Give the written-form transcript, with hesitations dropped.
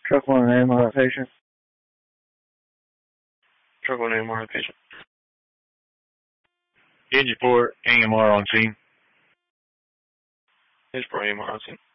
Truck 1 AMR patient. Truck 1 AMR patient. Engine 4 AMR on scene. Engine 4 AMR on scene.